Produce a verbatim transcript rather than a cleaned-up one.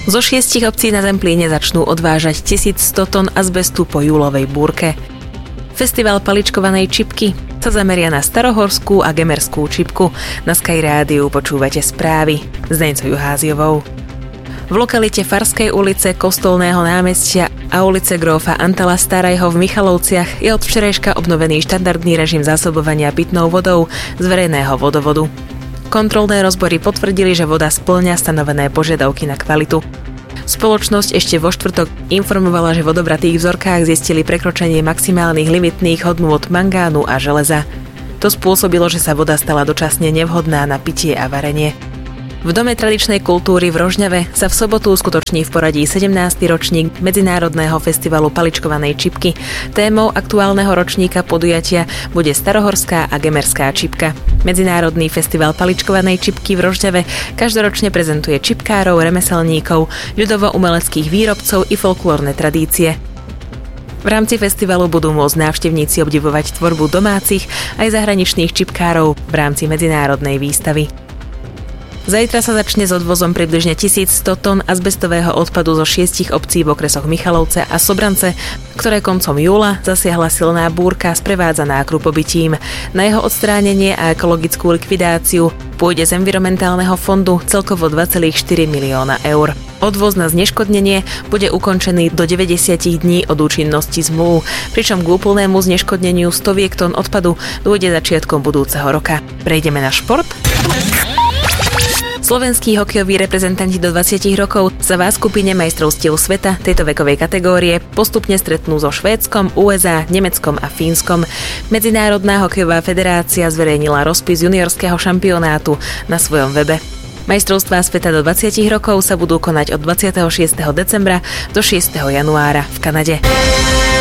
Zo šiestich obcí na Zemplíne začnú odvážať tisícsto tón azbestu po júlovej búrke. Festival paličkovanej čipky sa zameria na starohorskú a gemerskú čipku. Na Sky Rádiu počúvate správy s Deňcou Juháziovou. V lokalite Farskej ulice, Kostolného námestia a ulice Grófa Antala Starajho v Michalovciach je od včerajška obnovený štandardný režim zásobovania pitnou vodou z verejného vodovodu. Kontrolné rozbory potvrdili, že voda spĺňa stanovené požiadavky na kvalitu. Spoločnosť ešte vo štvrtok informovala, že v odobratých vzorkách zistili prekročenie maximálnych limitných hodnôt mangánu a železa. To spôsobilo, že sa voda stala dočasne nevhodná na pitie a varenie. V Dome tradičnej kultúry v Rožňave sa v sobotu uskutoční v poradí sedemnásty ročník Medzinárodného festivalu paličkovanej čipky. Témou aktuálneho ročníka podujatia bude starohorská a gemerská čipka. Medzinárodný festival paličkovanej čipky v Rožňave každoročne prezentuje čipkárov, remeselníkov, ľudovo-umeleckých výrobcov i folklórne tradície. V rámci festivalu budú môcť návštevníci obdivovať tvorbu domácich aj zahraničných čipkárov v rámci medzinárodnej výstavy. Zajtra sa začne s odvozom približne tisícsto tón azbestového odpadu zo šiestich obcí v okresoch Michalovce a Sobrance, ktoré koncom júla zasiahla silná búrka sprevádzaná krupobytím. Na jeho odstránenie a ekologickú likvidáciu pôjde z environmentálneho fondu celkovo dva celé štyri milióna eur. Odvoz na zneškodnenie bude ukončený do deväťdesiat dní od účinnosti zmluv, pričom k úplnému zneškodneniu stoviek tón odpadu dôjde začiatkom budúceho roka. Prejdeme na šport. Slovenskí hokejoví reprezentanti do dvadsať rokov sa v skupine majstrovstiev sveta tejto vekovej kategórie postupne stretnú so Švédskom, ú es á, Nemeckom a Fínskom. Medzinárodná hokejová federácia zverejnila rozpis juniorského šampionátu na svojom webe. Majstrovstvá sveta do dvadsať rokov sa budú konať od dvadsiateho šiesteho decembra do šiesteho januára v Kanade.